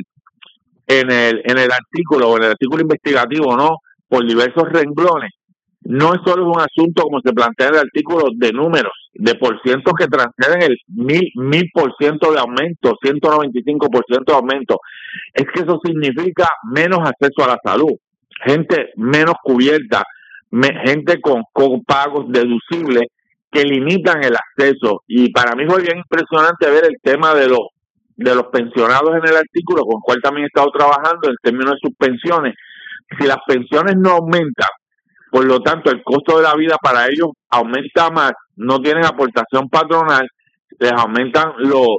artículo o en el artículo investigativo, ¿no? Por diversos renglones, no es solo un asunto, como se plantea en el artículo, de números, de porcientos que transcenden el 1000% de aumento, 195% de aumento. Es que eso significa menos acceso a la salud, gente menos cubierta, gente con pagos deducibles que limitan el acceso. Y para mí fue bien impresionante ver el tema de los pensionados en el artículo, con el cual también he estado trabajando en términos de sus pensiones. Si las pensiones no aumentan, por lo tanto el costo de la vida para ellos aumenta más, no tienen aportación patronal, les aumentan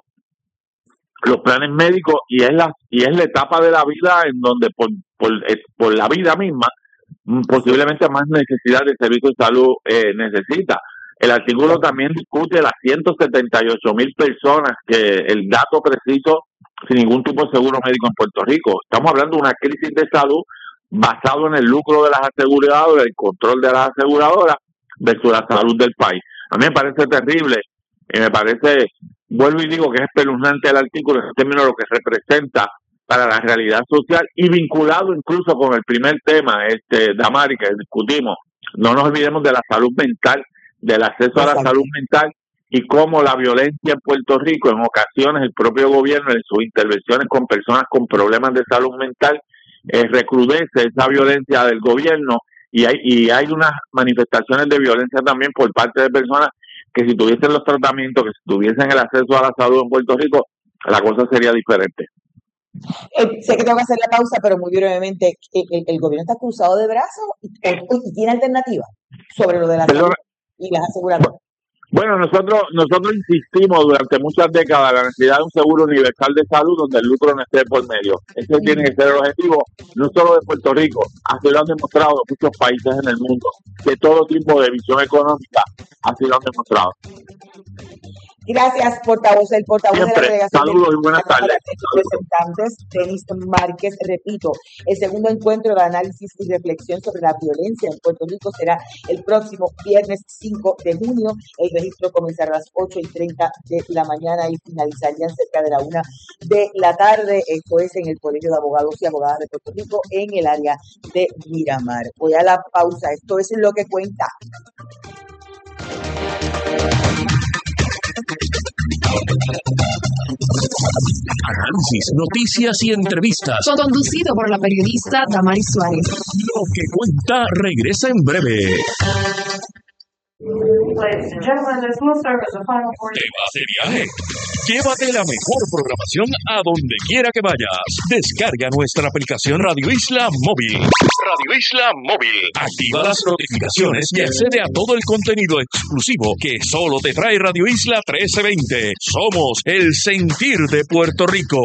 los planes médicos y es la etapa de la vida en donde por la vida misma posiblemente más necesidad de servicio de salud necesita. El artículo también discute las 178,000 personas, que el dato preciso, sin ningún tipo de seguro médico en Puerto Rico. Estamos hablando de una crisis de salud basado en el lucro de las aseguradoras, el control de las aseguradoras versus la salud del país. A mí me parece terrible y me parece, vuelvo y digo que es espeluznante el artículo en términos de lo que representa para la realidad social y vinculado incluso con el primer tema, Damari, que discutimos. No nos olvidemos de la salud mental, del acceso a la salud mental y cómo la violencia en Puerto Rico, en ocasiones el propio gobierno en sus intervenciones con personas con problemas de salud mental recrudece esa violencia del gobierno y hay unas manifestaciones de violencia también por parte de personas que si tuviesen los tratamientos, que si tuviesen el acceso a la salud en Puerto Rico, la cosa sería diferente. Sé que tengo que hacer la pausa, pero muy brevemente, el gobierno está cruzado de brazos y tiene alternativas sobre lo de la salud y las aseguradoras. Bueno, nosotros insistimos durante muchas décadas en la necesidad de un seguro universal de salud donde el lucro no esté por medio. Ese tiene que ser el objetivo, no solo de Puerto Rico, así lo han demostrado muchos países en el mundo, de todo tipo de visión económica, así lo han demostrado. Gracias, portavoz. El portavoz Siempre. de la delegación. Saludos y buenas tardes. Representantes, Denis Márquez. Repito, el segundo encuentro de análisis y reflexión sobre la violencia en Puerto Rico será el próximo viernes 5 de junio. El registro comenzará a las 8:30 de la mañana y finalizaría cerca de la 1 de la tarde. Esto es en el Colegio de Abogados y Abogadas de Puerto Rico, en el área de Miramar. Voy a la pausa. Esto es lo que cuenta. Análisis, noticias y entrevistas. Conducido por la periodista Damari Suárez. Lo que cuenta regresa en breve. Ladies and gentlemen, this will serve as a final Te vas de viaje. Llévate la mejor programación a donde quiera que vayas. Descarga nuestra aplicación Radio Isla Móvil. Radio Isla Móvil. Activa las notificaciones y accede a todo el contenido exclusivo que solo te trae Radio Isla 1320. Somos el sentir de Puerto Rico.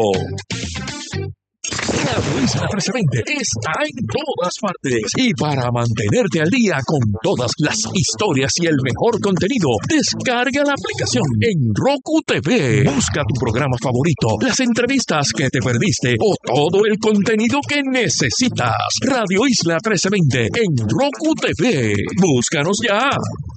Radio Isla 1320 está en todas partes y para mantenerte al día con todas las historias y el mejor contenido, descarga la aplicación en Roku TV. Busca tu programa favorito, las entrevistas que te perdiste o todo el contenido que necesitas. Radio Isla 1320 en Roku TV. Búscanos ya.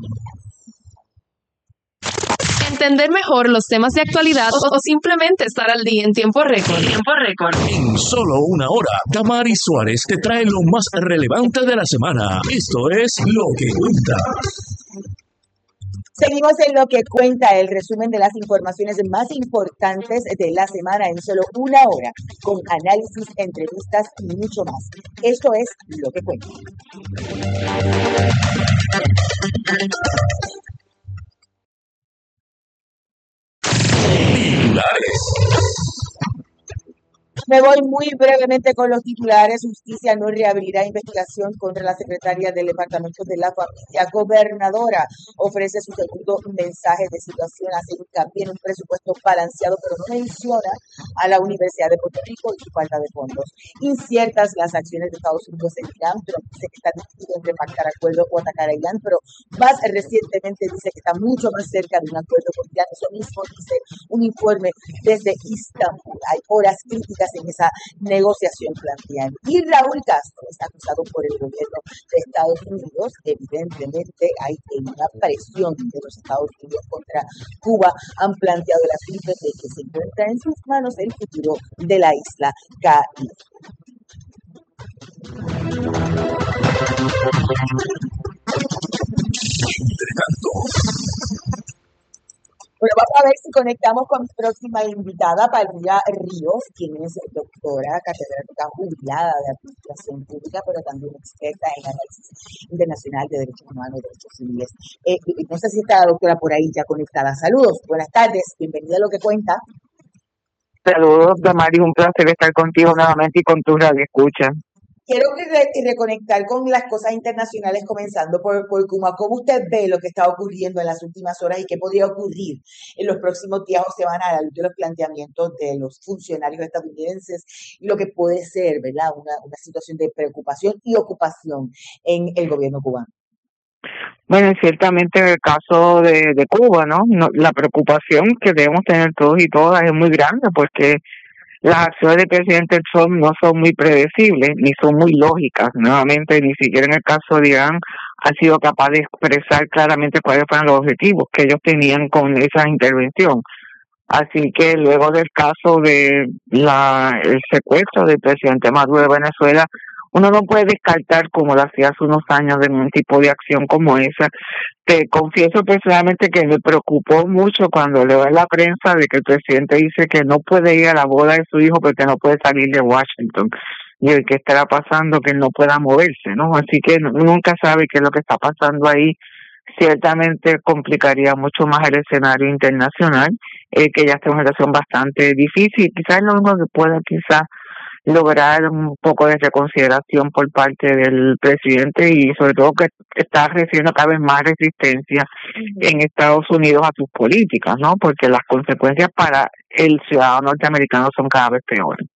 Entender mejor los temas de actualidad o simplemente estar al día en tiempo récord. En solo una hora, Damaris Suárez te trae lo más relevante de la semana. Esto es Lo que Cuenta. Seguimos en Lo que Cuenta, el resumen de las informaciones más importantes de la semana en solo una hora, con análisis, entrevistas y mucho más. Esto es Lo que Cuenta. Me voy muy brevemente con los titulares. Justicia no reabrirá investigación contra la secretaria del Departamento de la Familia. Gobernadora ofrece su segundo mensaje de situación, hace hincapié en un presupuesto balanceado, pero no menciona a la Universidad de Puerto Rico y su falta de fondos. Inciertas las acciones de Estados Unidos en Irán. Trump dice que está decidido entre pactar acuerdo o atacar a Irán, pero más recientemente dice que está mucho más cerca de un acuerdo con Irán. Eso mismo dice un informe desde Istambul. Hay horas críticas en esa negociación planteada. Y Raúl Castro está acusado por el gobierno de Estados Unidos. Evidentemente hay una presión de los Estados Unidos contra Cuba. Han planteado el asunto de que se encuentra en sus manos el futuro de la isla Caribe. Bueno, vamos a ver si conectamos con mi próxima invitada, Palmira Ríos, quien es doctora, catedrática jubilada de Administración Pública, pero también experta en análisis internacional de derechos humanos y derechos civiles. No sé si está la doctora por ahí ya conectada. Saludos, buenas tardes, bienvenida a Lo que Cuenta. Saludos, Damaris, un placer estar contigo nuevamente y con tu radio escucha. Quiero reconectar con las cosas internacionales, comenzando por Cuba. ¿Cómo usted ve lo que está ocurriendo en las últimas horas y qué podría ocurrir en los próximos días o semanas a la luz de los planteamientos de los funcionarios estadounidenses y lo que puede ser, ¿verdad?, una situación de preocupación y ocupación en el gobierno cubano? Bueno, ciertamente en el caso de Cuba, ¿no? La preocupación que debemos tener todos y todas es muy grande porque las acciones del presidente Trump no son muy predecibles ni son muy lógicas. Nuevamente, ni siquiera en el caso de Irán ha sido capaz de expresar claramente cuáles fueron los objetivos que ellos tenían con esa intervención. Así que luego del caso de el secuestro del presidente Maduro de Venezuela, uno no puede descartar, como lo hacía hace unos años, de un tipo de acción como esa. Te confieso personalmente que me preocupó mucho cuando leo en la prensa de que el presidente dice que no puede ir a la boda de su hijo porque no puede salir de Washington. Y el que estará pasando que no pueda moverse, ¿no? Así que nunca sabe qué es lo que está pasando ahí. Ciertamente complicaría mucho más el escenario internacional, que ya está en una situación bastante difícil. Quizás lo único que pueda lograr un poco de reconsideración por parte del presidente y sobre todo que está recibiendo cada vez más resistencia en Estados Unidos a sus políticas, ¿no? Porque las consecuencias para el ciudadano norteamericano son cada vez peores.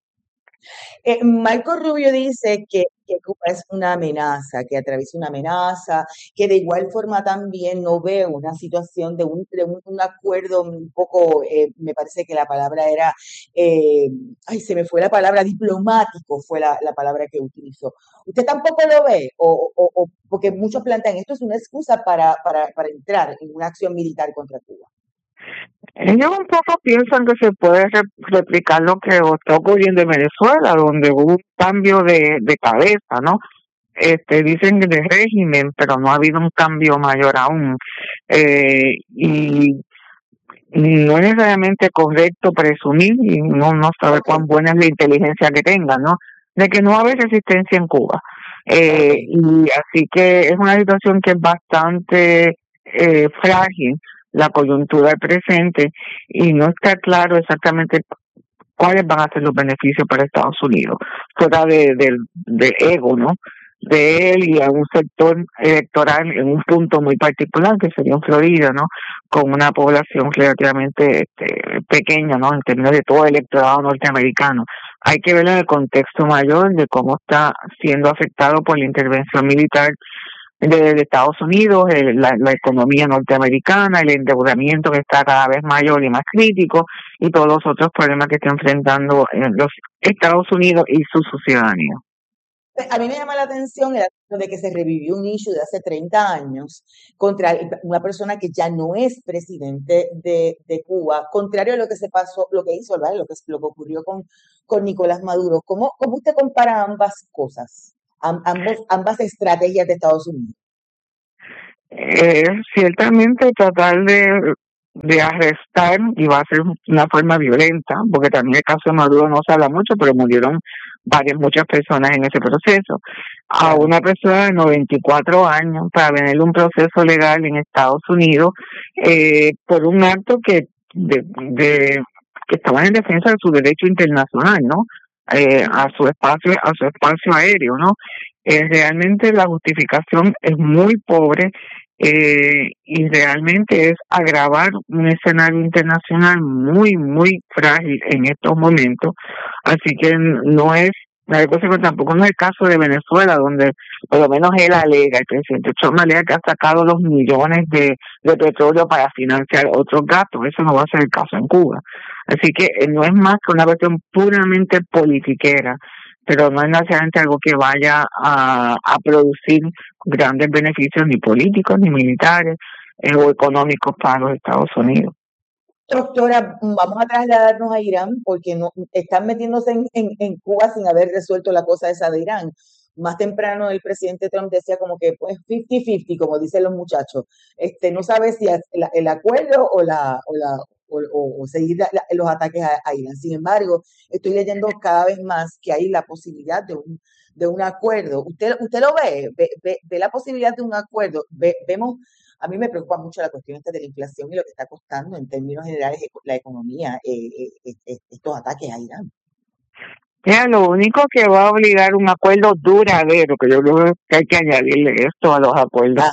Marco Rubio dice que Cuba es una amenaza, que atraviesa una amenaza, que de igual forma también no ve una situación de un acuerdo un poco, me parece que la palabra era, se me fue la palabra, diplomático fue la palabra que utilizó. ¿Usted tampoco lo ve? O porque muchos plantean esto es una excusa para entrar en una acción militar contra Cuba. Ellos un poco piensan que se puede replicar lo que está ocurriendo en Venezuela, donde hubo un cambio de cabeza, ¿no? Dicen de régimen, pero no ha habido un cambio mayor aún. Y no es necesariamente correcto presumir, y no sabe cuán buena es la inteligencia que tengan, ¿no? De que no va a haber resistencia en Cuba. Y así que es una situación que es bastante frágil, la coyuntura del presente y no está claro exactamente cuáles van a ser los beneficios para Estados Unidos, fuera del ego, ¿no? De él y a un sector electoral en un punto muy particular, que sería en Florida, ¿no? Con una población relativamente pequeña, ¿no? En términos de todo el electorado norteamericano. Hay que ver en el contexto mayor de cómo está siendo afectado por la intervención militar de Estados Unidos, la economía norteamericana, el endeudamiento que está cada vez mayor y más crítico, y todos los otros problemas que está enfrentando los Estados Unidos y su ciudadanía. A mí me llama la atención el asunto de que se revivió un issue de hace 30 años contra una persona que ya no es presidente de Cuba, contrario a lo que se pasó, lo que hizo, ¿verdad? Lo que ocurrió con Nicolás Maduro. ¿Cómo usted compara ambas cosas, ambas estrategias de Estados Unidos? Ciertamente tratar de arrestar, y va a ser una forma violenta, porque también el caso de Maduro no se habla mucho, pero murieron muchas personas en ese proceso, a una persona de 94 años para venir un proceso legal en Estados Unidos por un acto que estaba en defensa de su derecho internacional, ¿no? A su espacio aéreo, ¿no? Realmente la justificación es muy pobre y realmente es agravar un escenario internacional muy, muy frágil en estos momentos. Así que no es, tampoco no es el caso de Venezuela, donde por lo menos él alega, el presidente Trump alega que ha sacado los millones de petróleo para financiar otros gastos. Eso no va a ser el caso en Cuba. Así que no es más que una cuestión puramente politiquera, pero no es necesariamente algo que vaya a producir grandes beneficios ni políticos, ni militares o económicos para los Estados Unidos. Doctora, vamos a trasladarnos a Irán porque no están metiéndose en Cuba sin haber resuelto la cosa esa de Irán. Más temprano el presidente Trump decía como que pues 50-50, como dicen los muchachos. No sabe si el acuerdo o seguir los ataques a Irán. Sin embargo, estoy leyendo cada vez más que hay la posibilidad de un acuerdo. ¿Usted lo ve la posibilidad de un acuerdo? Vemos, a mí me preocupa mucho la cuestión esta de la inflación y lo que está costando en términos generales la economía, estos ataques a Irán. Mira, lo único que va a obligar un acuerdo duradero, que yo creo que hay que añadirle esto a los acuerdos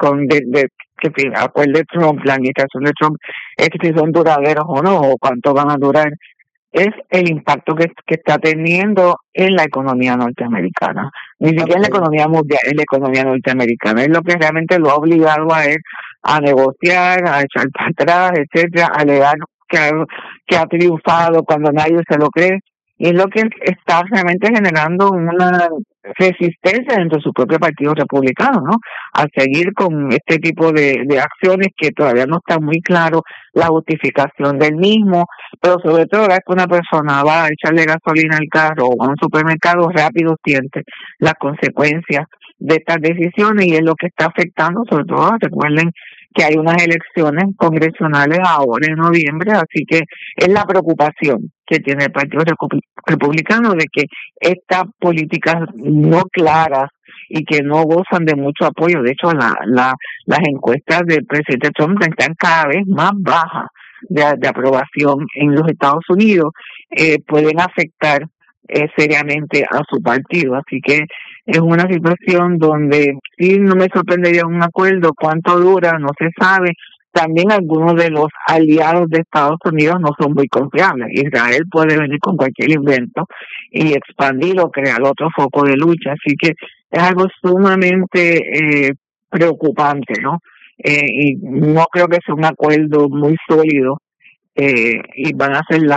acuerdo de Trump, la administración de Trump, es que si son duraderos o no, o cuánto van a durar, es el impacto que está teniendo en la economía norteamericana. Ni siquiera en la economía mundial, en la economía norteamericana. Es lo que realmente lo ha obligado a él a negociar, a echar para atrás, etcétera, a alegar que ha triunfado cuando nadie se lo cree. Y es lo que está realmente generando una resistencia dentro de su propio partido republicano, ¿no? A seguir con este tipo de acciones que todavía no está muy claro la justificación del mismo, pero sobre todo es que una persona va a echarle gasolina al carro o a un supermercado, rápido siente las consecuencias de estas decisiones y es lo que está afectando, sobre todo, recuerden que hay unas elecciones congresionales ahora en noviembre, así que es la preocupación que tiene el Partido Republicano de que estas políticas no claras y que no gozan de mucho apoyo, de hecho las encuestas del presidente Trump están cada vez más bajas de aprobación en los Estados Unidos, pueden afectar seriamente a su partido, así que es una situación donde sí no me sorprendería un acuerdo, cuánto dura, no se sabe. También algunos de los aliados de Estados Unidos no son muy confiables. Israel puede venir con cualquier invento y expandir o crear otro foco de lucha, así que es algo sumamente preocupante, ¿no? Y no creo que sea un acuerdo muy sólido y van a ser las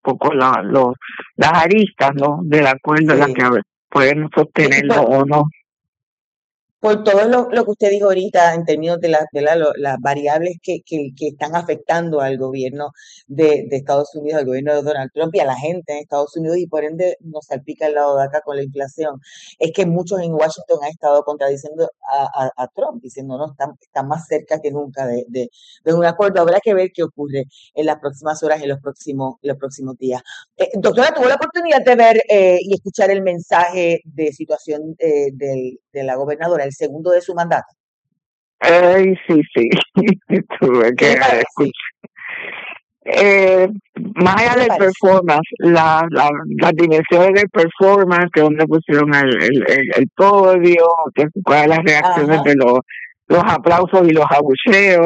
aristas, ¿no? Del acuerdo, las que pueden sostenerlo o no. Por todo lo que usted dijo ahorita en términos de las variables que están afectando al gobierno de Estados Unidos, al gobierno de Donald Trump y a la gente en Estados Unidos y por ende nos salpica el lado de acá con la inflación, es que muchos en Washington han estado contradiciendo a Trump, diciendo no, está más cerca que nunca de un acuerdo. Habrá que ver qué ocurre en las próximas horas, en los próximos días. Doctora, ¿tuvo la oportunidad de ver y escuchar el mensaje de situación de la gobernadora, el segundo de su mandato? Sí, tuve ¿Qué que le parece? escuchar. Más ¿Qué allá le del parece? performance, las dimensiones del performance, que donde pusieron el podio, cuáles las reacciones Ajá. de los aplausos y los abucheos,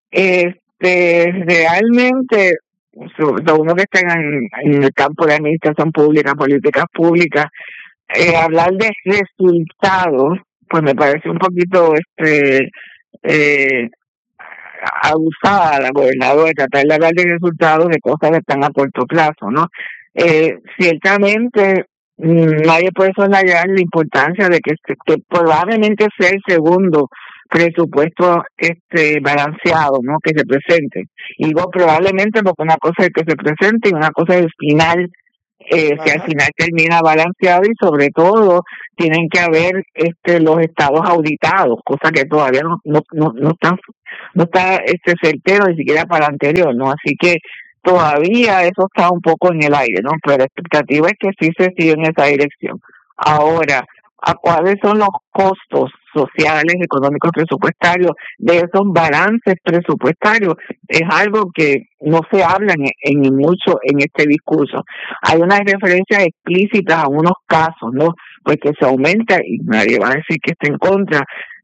realmente, sobre todo uno que está en el campo de administración pública, políticas públicas, hablar de resultados, pues me parece un poquito eh, abusada la gobernadora de tratar de hablar de resultados de cosas que están a corto plazo, ¿no? Ciertamente nadie puede soslayar la importancia de que probablemente sea el segundo presupuesto balanceado, ¿no? Que se presente. Y digo probablemente porque una cosa es que se presente y una cosa es el final, si al Ajá. final termina balanceado, y sobre todo tienen que haber los estados auditados, cosa que todavía no está certero ni siquiera para el anterior, ¿no? Así que todavía eso está un poco en el aire, ¿no? Pero la expectativa es que sí se siga en esa dirección. Ahora, ¿a cuáles son los costos sociales, económicos, presupuestarios de esos balances presupuestarios? Es algo que no se habla en mucho en este discurso. Hay unas referencias explícitas a unos casos, ¿no? Pues que se aumenta, y nadie va a decir que esté en contra,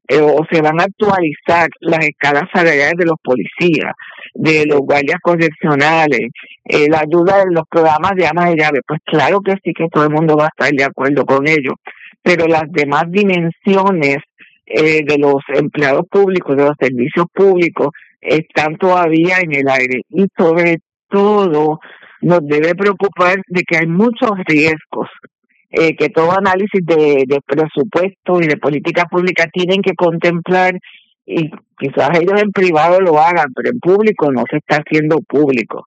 o se van a actualizar las escalas salariales de los policías, de los guardias correccionales, la ayuda de los programas de amas de llave. Pues claro que sí, que todo el mundo va a estar de acuerdo con ello, pero las demás dimensiones de los empleados públicos, de los servicios públicos, están todavía en el aire, y sobre todo nos debe preocupar de que hay muchos riesgos, que todo análisis de presupuesto y de política pública tienen que contemplar, y quizás ellos en privado lo hagan, pero en público no se está haciendo público.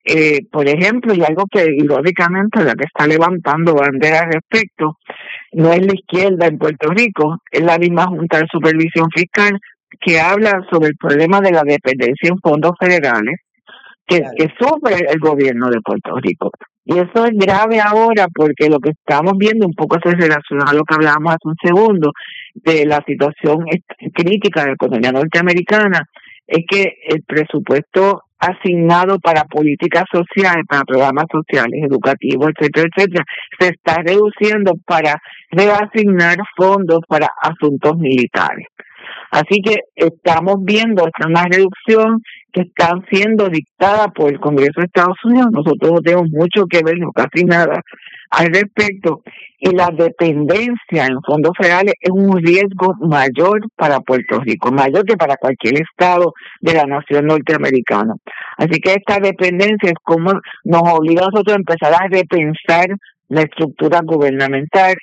Por ejemplo, y algo que irónicamente la que está levantando bandera al respecto no es la izquierda en Puerto Rico, es la misma Junta de Supervisión Fiscal, que habla sobre el problema de la dependencia en fondos federales que sufre el gobierno de Puerto Rico. Y eso es grave ahora, porque lo que estamos viendo un poco se relaciona a lo que hablábamos hace un segundo de la situación crítica de la economía norteamericana, es que el presupuesto asignado para políticas sociales, para programas sociales, educativos, etcétera, etcétera, se está reduciendo para reasignar fondos para asuntos militares. Así que estamos viendo una reducción que están siendo dictada por el Congreso de Estados Unidos. Nosotros no tenemos mucho que ver, no casi nada al respecto. Y la dependencia en fondos federales es un riesgo mayor para Puerto Rico, mayor que para cualquier estado de la nación norteamericana. Así que esta dependencia es como nos obliga a nosotros a empezar a repensar la estructura gubernamental,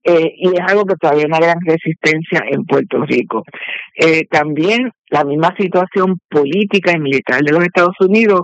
y es algo que todavía hay una gran resistencia en Puerto Rico. También la misma situación política y militar de los Estados Unidos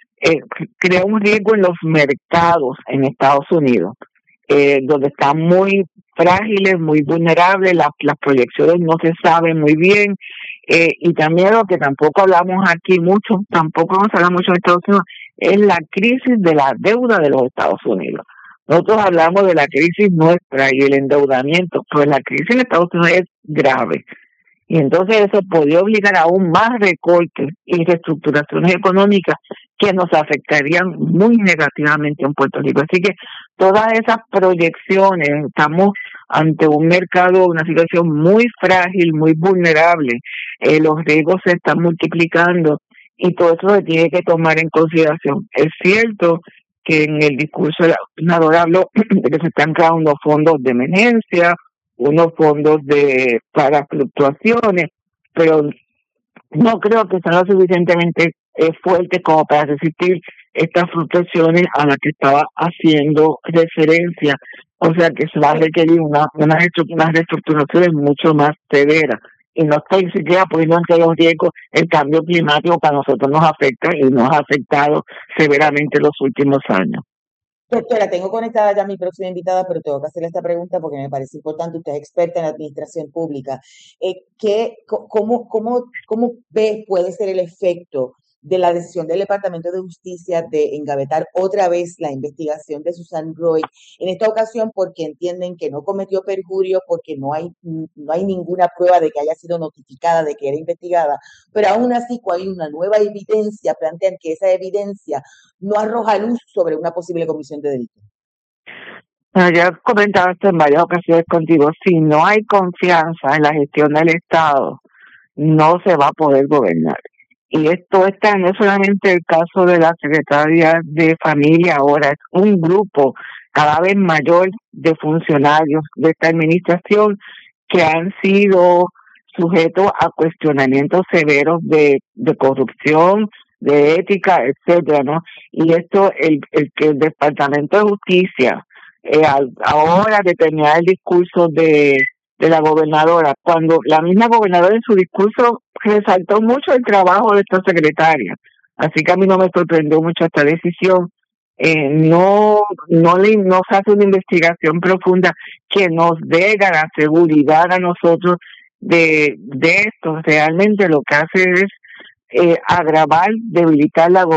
crea un riesgo en los mercados en Estados Unidos, donde están muy frágiles, muy vulnerables, las proyecciones no se saben muy bien, y también lo que tampoco hablamos aquí mucho, tampoco vamos a hablar mucho en Estados Unidos, es la crisis de la deuda de los Estados Unidos. Nosotros hablamos de la crisis nuestra y el endeudamiento, pero la crisis en Estados Unidos es grave. Y entonces eso podría obligar a aún más recortes y reestructuraciones económicas que nos afectarían muy negativamente en Puerto Rico. Así que todas esas proyecciones, estamos ante un mercado, una situación muy frágil, muy vulnerable, los riesgos se están multiplicando y todo eso se tiene que tomar en consideración. Es cierto que en el discurso la gobernadora habló de que se están creando fondos de emergencia, unos fondos para fluctuaciones, pero no creo que sean lo suficientemente fuertes como para resistir estas fluctuaciones a las que estaba haciendo referencia. O sea que se va a requerir unas reestructuraciones mucho más severas. Y no estoy siquiera poniendo entre los riesgos el cambio climático que a nosotros nos afecta y nos ha afectado severamente en los últimos años. Doctora, tengo conectada ya a mi próxima invitada, pero tengo que hacerle esta pregunta porque me parece importante. Usted es experta en administración pública. ¿Cómo puede ser el efecto de la decisión del Departamento de Justicia de engavetar otra vez la investigación de Susan Roy, en esta ocasión porque entienden que no cometió perjurio, porque no hay ninguna prueba de que haya sido notificada de que era investigada, pero aún así cuando hay una nueva evidencia, plantean que esa evidencia no arroja luz sobre una posible comisión de delito. Bueno, ya he comentado esto en varias ocasiones contigo, si no hay confianza en la gestión del Estado, no se va a poder gobernar. Y esto está no solamente el caso de la Secretaría de Familia ahora, es un grupo cada vez mayor de funcionarios de esta administración que han sido sujetos a cuestionamientos severos de corrupción, de ética, etcétera, ¿no? Y esto, el que el Departamento de Justicia, ahora de terminar el discurso de la gobernadora, cuando la misma gobernadora en su discurso resaltó mucho el trabajo de esta secretaria, así que a mí no me sorprendió mucho esta decisión. No se hace una investigación profunda que nos dé la seguridad a nosotros de esto. Realmente lo que hace es agravar, debilitar la